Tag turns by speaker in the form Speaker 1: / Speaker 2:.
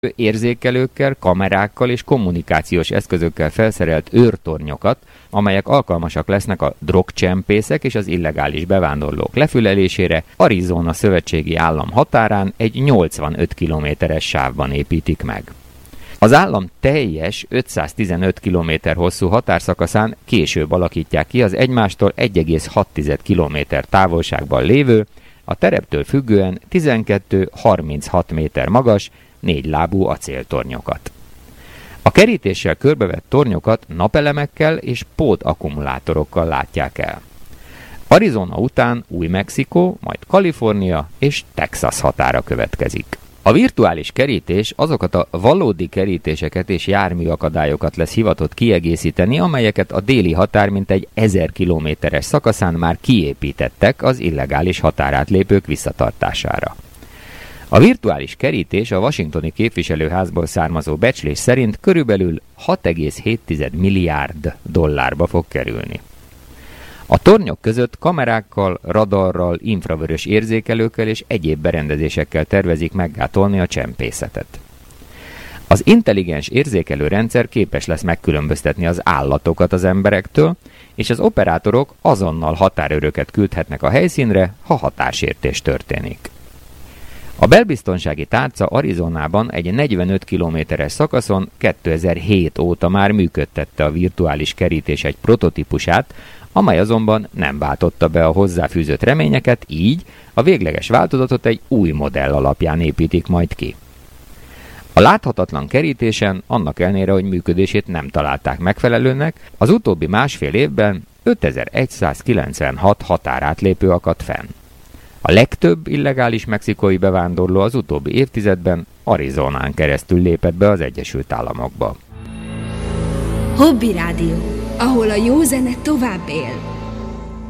Speaker 1: érzékelőkkel, kamerákkal és kommunikációs eszközökkel felszerelt őrtornyokat, amelyek alkalmasak lesznek a drogcsempészek és az illegális bevándorlók lefülelésére, Arizona szövetségi állam határán egy 85 kilométeres sávban építik meg. Az állam teljes 515 km hosszú határszakaszán később alakítják ki az egymástól 1,6 km távolságban lévő, a tereptől függően 12-36 méter magas, 4 lábú acéltornyokat. A kerítéssel körbevett tornyokat napelemekkel és pótakumulátorokkal látják el. Arizona után Új-Mexikó, majd Kalifornia és Texas határa következik. A virtuális kerítés azokat a valódi kerítéseket és járműakadályokat lesz hivatott kiegészíteni, amelyeket a déli határ mintegy 1000 kilométeres szakaszán már kiépítettek az illegális határátlépők visszatartására. A virtuális kerítés a washingtoni képviselőházból származó becslés szerint körülbelül 6,7 milliárd dollárba fog kerülni. A tornyok között kamerákkal, radarral, infravörös érzékelőkkel és egyéb berendezésekkel tervezik meggátolni a csempészetet. Az intelligens érzékelő rendszer képes lesz megkülönböztetni az állatokat az emberektől, és az operátorok azonnal határőröket küldhetnek a helyszínre, ha határsértés történik. A belbiztonsági tárca Arizonában egy 45 kilométeres szakaszon 2007 óta már működtette a virtuális kerítés egy prototípusát, amely azonban nem váltotta be a hozzáfűzött reményeket, így a végleges változatot egy új modell alapján építik majd ki. A láthatatlan kerítésen, annak ellenére, hogy működését nem találták megfelelőnek, az utóbbi másfél évben 5196 határátlépő akadt fenn. A legtöbb illegális mexikói bevándorló az utóbbi évtizedben Arizonán keresztül lépett be az Egyesült Államokba.
Speaker 2: Hobby Rádió, ahol a jó zene tovább él.